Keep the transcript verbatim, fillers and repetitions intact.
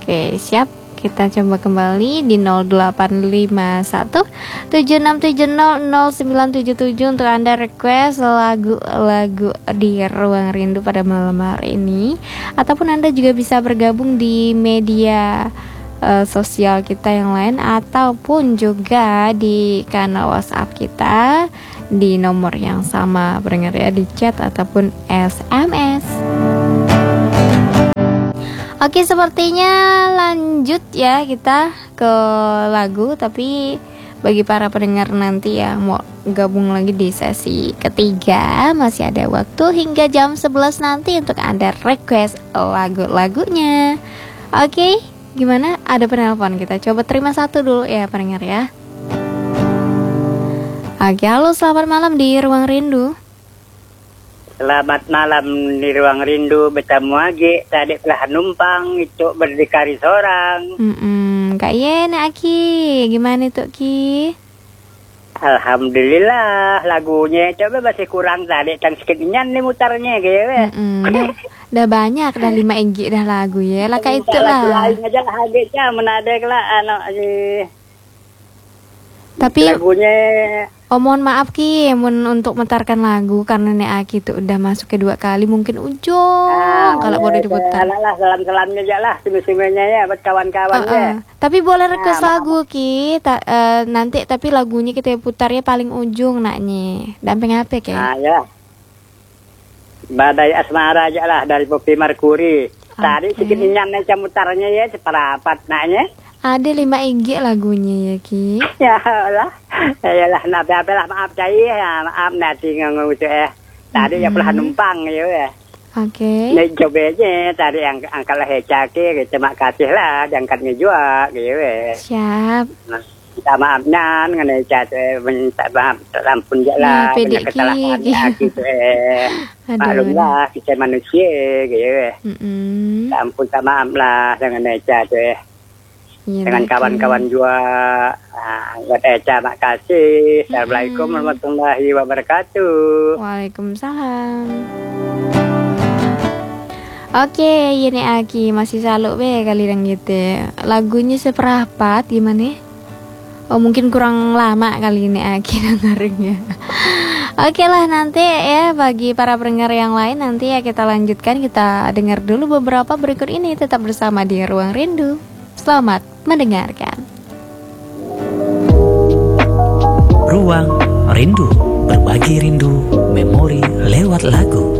Oke, siap. Kita coba kembali di nol delapan lima satu tujuh enam tujuh nol nol sembilan tujuh tujuh untuk Anda request lagu-lagu di Ruang Rindu pada malam hari ini. Ataupun Anda juga bisa bergabung di media uh, sosial kita yang lain, ataupun juga di kanal WhatsApp kita di nomor yang sama, pendengar ya, di chat ataupun S M S. Oke, sepertinya lanjut ya kita ke lagu. Tapi bagi para pendengar nanti yang mau gabung lagi di sesi ketiga, masih ada waktu hingga jam sebelas nanti untuk Anda request lagu-lagunya. Oke, gimana? Ada penelpon, kita coba terima satu dulu ya pendengar ya. Oke, halo, selamat malam di Ruang Rindu. Selamat malam di Ruang Rindu, bertemu lagi. Tadi telah numpang itu berdikari seorang. Mm-mm. Kak Yen, Aki, gimana tuh Ki? Alhamdulillah, lagunya coba masih kurang tadi, tang sedikitnya nih mutarnya gitu ya. Udah, udah banyak, dah lima G dah lagu ya. Lah kayak itu lah. Lain aja lah habisnya, menadek lah anak aja. Tapi lagunya, oh mohon maaf Ki, mun untuk metarkan lagu karena Nek Aki tuh udah masuk kedua kali, mungkin ujung ah, kalau ya, boleh diputar. Alah lah, salam-salamnya aja lah, simi-siminya ya buat kawan-kawan uh, ya. uh. Tapi boleh request nah, lagu Ki, Ta, uh, nanti tapi lagunya kita putarnya paling ujung naknya. Damping apa ya? Ah ya. Badai Asmara aja lah dari Poppy Mercury. Okay. Tadi sedikit nyanyi mutarnya ya seperapat naknya. Ada lima G lagunya ya Ki. Ya Allah, ya lah, nabi apa lah, maaf saya ya, maaf nanti ngomong itu eh. Tadi mm-hmm. ya pernah numpang ya. Oke. Okay. Nih coba aja tadi yang angkat lah hecake, terima kasih lah, diangkatnya juga gitu ya. Siap. Nah, minta maafnya ngenai cat, minta maaf, ampun ya lah, banyak kesalahan ya gitu eh. Maklum lah, kita manusia gitu ya. Mm-hmm. Ampun, tak maaf lah, ngenai cat eh. Ya, dengan kawan-kawan juga. Nah, buat Eca, makasih. Assalamualaikum hmm. warahmatullahi wabarakatuh. Waalaikumsalam. Oke, ini Aki masih saluk be kali dan gitu. Lagunya seperapat gimana? Oh mungkin kurang lama kali ini Aki dengarnya. Oke lah, nanti ya bagi para pendengar yang lain nanti ya kita lanjutkan, kita dengar dulu beberapa berikut ini. Tetap bersama di Ruang Rindu. Selamat mendengarkan. Ruang Rindu, berbagi rindu, memori lewat lagu.